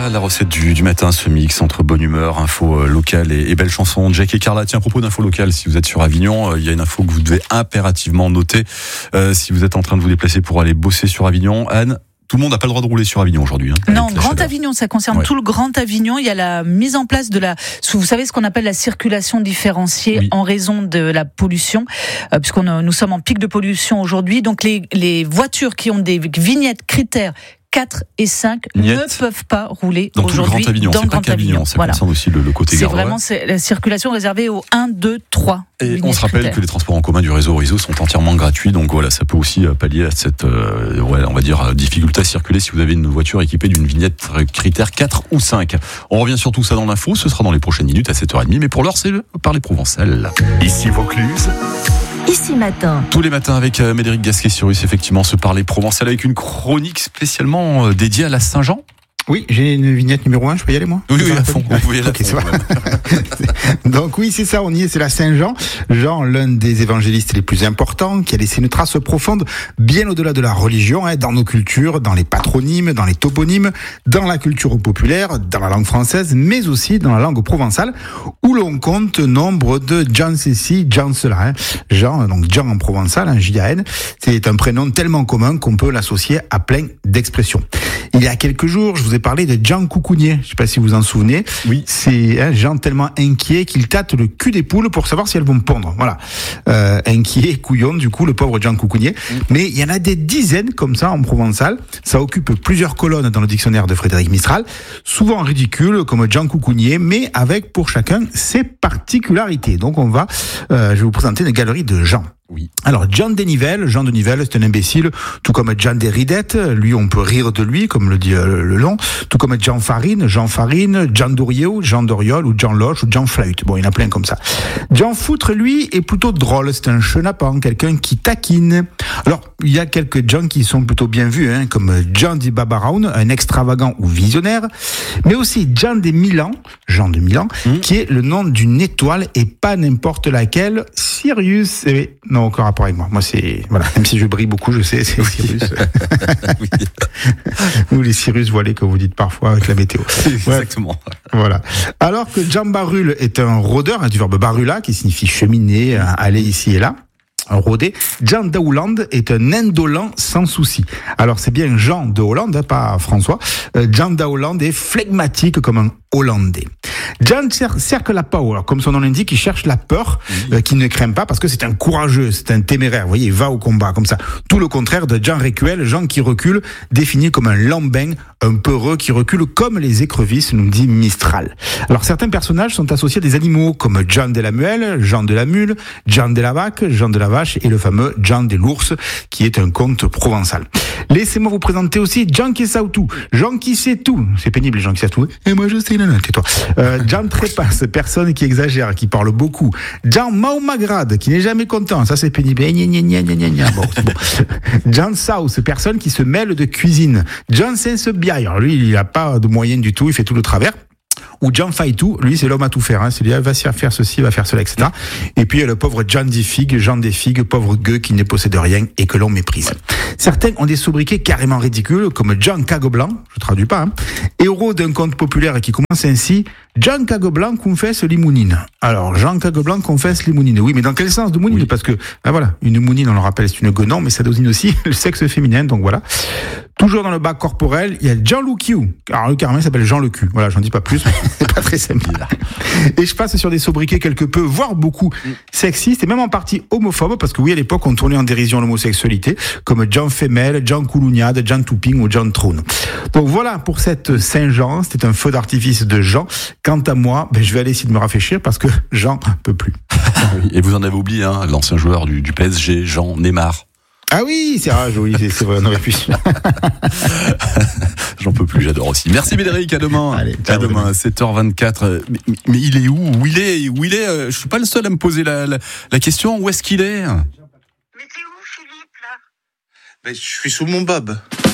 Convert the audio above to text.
la recette du matin, ce mix entre bonne humeur, info locale et belles chansons. Jack et Carla, tiens, à propos d'info locale, si vous êtes sur Avignon, il y a une info que vous devez impérativement noter si vous êtes en train de vous déplacer pour aller bosser sur Avignon. Anne, tout le monde n'a pas le droit de rouler sur Avignon aujourd'hui. Non, Grand Avignon, ça concerne tout le Grand Avignon. Il y a la mise en place de vous savez ce qu'on appelle la circulation différenciée en raison de la pollution, nous sommes en pic de pollution aujourd'hui. Donc les voitures qui ont des vignettes critères 4 et 5 ne peuvent pas rouler dans aujourd'hui tout le Grand Avignon. Dans c'est le Grand Avignon. Ça concerne aussi le côté Garois. C'est la circulation réservée aux 1, 2, 3. Et on se rappelle que les transports en commun du réseau Horizon sont entièrement gratuits, donc voilà, ça peut aussi pallier à cette, on va dire, difficulté à circuler si vous avez une voiture équipée d'une vignette critère 4 ou 5. On revient sur tout ça dans l'info, ce sera dans les prochaines minutes à 7h30, mais pour l'heure, c'est Parler Provençal. Ici Vaucluse. Ici Matin. Tous les matins avec Médéric Gasquet-Cyrus, effectivement, se Parler Provençal avec une chronique spécialement dédiée à la Saint-Jean. Oui, j'ai une vignette numéro 1, je peux y aller moi ? Oui, à fond. Vous pouvez y aller à fond. Donc oui, c'est ça, on y est, c'est la Saint-Jean. Jean, l'un des évangélistes les plus importants, qui a laissé une trace profonde bien au-delà de la religion, dans nos cultures, dans les patronymes, dans les toponymes, dans la culture populaire, dans la langue française, mais aussi dans la langue provençale, où l'on compte nombre de Jean ceci, Jean cela. Jean, donc Jean en provençal, J-A-N, c'est un prénom tellement commun qu'on peut l'associer à plein d'expressions. Il y a quelques jours, je vous ai parlé de Jean Coucougnier. Je ne sais pas si vous en souvenez. Oui. C'est Jean tellement inquiet qu'il tâte le cul des poules pour savoir si elles vont pondre. Voilà. Inquiet, couillon, du coup, le pauvre Jean Coucougnier. Mais il y en a des dizaines comme ça en provençal. Ça occupe plusieurs colonnes dans le dictionnaire de Frédéric Mistral. Souvent ridicule, comme Jean Coucougnier, mais avec pour chacun ses particularités. Donc je vais vous présenter une galerie de Jean. Oui. Alors, Jean de Nivelle, c'est un imbécile, tout comme Jean Desridettes, lui, on peut rire de lui, comme le dit le long, tout comme Jean Farine, Jean Doriot, Jean Doriol, ou Jean Loche, ou Jean Flahut. Bon, il y en a plein comme ça. Jean Foutre, lui, est plutôt drôle, c'est un chenapan, quelqu'un qui taquine. Alors, il y a quelques Jean qui sont plutôt bien vus, comme Jean de Babaraun, un extravagant ou visionnaire, mais aussi Jean de Milan, qui est le nom d'une étoile et pas n'importe laquelle, Sirius, non, aucun rapport avec moi. Moi, c'est, voilà, même si je brille beaucoup, je sais, c'est Cyrus. Oui. Ou les Cyrus voilés que vous dites parfois avec la météo. Exactement. Ouais. Voilà. Alors que Jean Barul est un rôdeur, du verbe barula, qui signifie cheminer, aller ici et là. Un rôdé. Jean de Hollande est un indolent sans souci. Alors c'est bien Jean de Hollande, pas François. Jean de Hollande est flegmatique comme un Hollandais. Jean cercle la peur. Alors, comme son nom l'indique, il cherche la peur, qui ne craint pas parce que c'est un courageux, c'est un téméraire. Vous voyez, il va au combat comme ça. Tout le contraire de Jean Récuel, Jean qui recule, défini comme un lambin, un peureux qui recule comme les écrevisses, nous dit Mistral. Alors certains personnages sont associés à des animaux comme Jean de la Muelle, Jean de la Mule, Jean de la Vache, Jean de la Vache et le fameux Jean de l'Ours, qui est un conte provençal. Laissez-moi vous présenter aussi Jean qui sait tout. Jean qui sait tout. C'est pénible, les gens qui savent tout. Et moi je sais, non, tais-toi. Jean Trépasse, personne qui exagère, qui parle beaucoup. Jean Maumagrade, qui n'est jamais content. Ça, c'est pénible. Bon, c'est bon. Jean Sauce, personne qui se mêle de cuisine. Jean Saint-Sebiaire, lui, il n'a pas de moyens du tout, il fait tout le travers. Ou Jean Faitou, lui, c'est l'homme à tout faire. C'est lui, va faire ceci, va faire cela, etc. Et puis, il y a le pauvre Jean des Figues, pauvre gueux qui ne possède rien et que l'on méprise. Certains ont des sobriquets carrément ridicules, comme Jean Cagoblanc, je traduis pas, héros d'un conte populaire qui commence ainsi: Jean Cagoblanc confesse limounine. Alors, Jean Cagoblanc confesse limounine. Oui, mais dans quel sens de mounine? Parce que, voilà, une mounine, on le rappelle, c'est une guenon, mais ça désigne aussi le sexe féminin, donc voilà. Toujours dans le bas corporel, il y a Jean Loukiou. Alors, le carrément, il s'appelle Jean le cul. Voilà, j'en dis pas plus, mais c'est pas très simple. Et je passe sur des sobriquets quelque peu, voire beaucoup sexistes, et même en partie homophobes, parce que oui, à l'époque, on tournait en dérision l'homosexualité, comme Jean Femelle, Jean Coulougnade, Jean Touping ou Jean Troun. Donc voilà pour cette Saint-Jean, c'était un feu d'artifice de Jean. Quant à moi, je vais aller essayer de me rafraîchir parce que Jean peut plus. Et vous en avez oublié, l'ancien joueur du PSG, Jean Neymar. Ah oui, c'est joli, c'est vrai, on aurait pu. J'en peux plus, j'adore aussi. Merci Médéric, à demain. Allez, à demain, 7h24. Mais il est où il est je suis pas le seul à me poser la question. Où est-ce qu'il est? Mais t'es où, Philippe, là? Je suis sous mon bob.